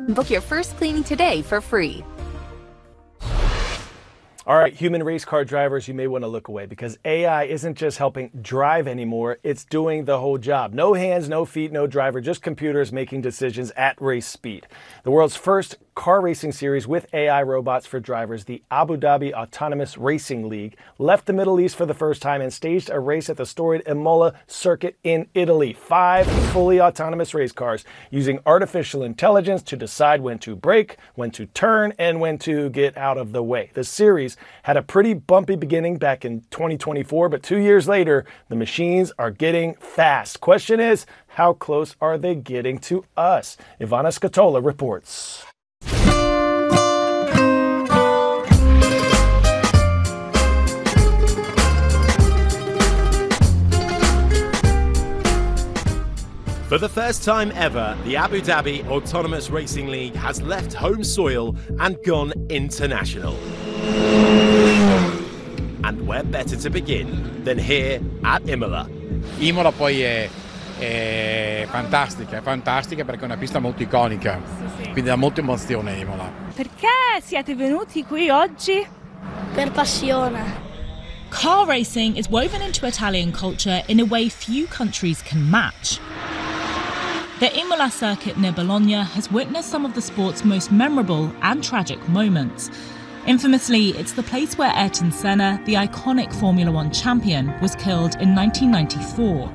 Book your first cleaning today for free. All right, human race car drivers, you may want to look away because AI isn't just helping drive anymore, it's doing the whole job. No hands, no feet, no driver, just computers making decisions at race speed. The world's first car racing series with AI robots for drivers, the Abu Dhabi Autonomous Racing League, left the Middle East for the first time and staged a race at the storied Imola circuit in Italy. 5 fully autonomous race cars using artificial intelligence to decide when to brake, when to turn, and when to get out of the way. The series had a pretty bumpy beginning back in 2024, but 2 years later, the machines are getting fast. Question is, how close are they getting to us? Ivana Scatola reports. For the first time ever, the Abu Dhabi Autonomous Racing League has left home soil and gone international. And where better to begin than here at Imola. Imola poi è fantastica perché è una pista molto iconica, quindi dà molta emozione Imola. Perché siete venuti qui oggi? Per passione. Car racing is woven into Italian culture in a way few countries can match. The Imola circuit near Bologna has witnessed some of the sport's most memorable and tragic moments. Infamously, it's the place where Ayrton Senna, the iconic Formula One champion, was killed in 1994.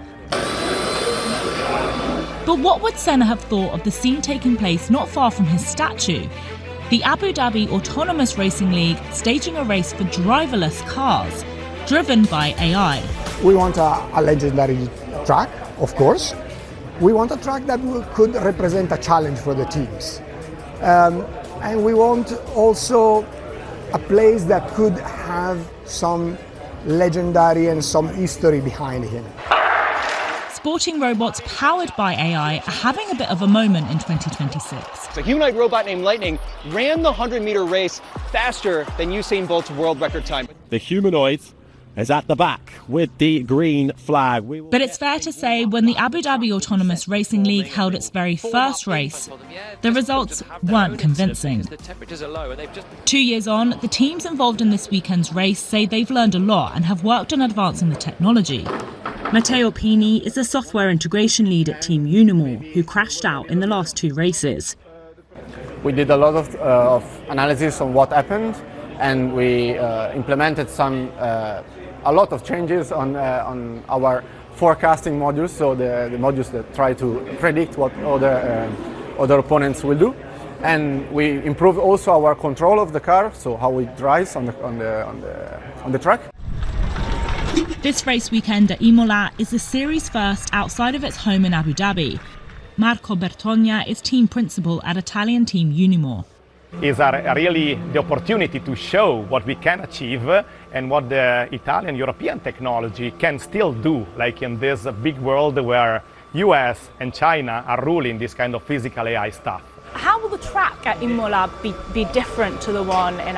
But what would Senna have thought of the scene taking place not far from his statue? The Abu Dhabi Autonomous Racing League staging a race for driverless cars, driven by AI. We want a legendary track, of course. We want a track that could represent a challenge for the teams. And we want also a place that could have some legendary and some history behind him. Sporting robots powered by AI are having a bit of a moment in 2026. A humanoid robot named Lightning ran the 100-meter race faster than Usain Bolt's world record time. The humanoid is at the back with the green flag. But it's fair to say when the Abu Dhabi Autonomous Racing League held its very first race, the results weren't convincing. 2 years on, the teams involved in this weekend's race say they've learned a lot and have worked on advancing the technology. Matteo Pini is the software integration lead at Team Unimore, who crashed out in the last 2 races. We did a lot of analysis on what happened, and we implemented a lot of changes on our forecasting modules, so the modules that try to predict what other opponents will do. And we improved also our control of the car, so how it drives on the track. This race weekend at Imola is the series first outside of its home in Abu Dhabi. Marco Bertogna is team principal at Italian team Unimore. Is really the opportunity to show what we can achieve and what the Italian European technology can still do, like in this big world where US and China are ruling this kind of physical AI stuff. How will the track at Imola be different to the one in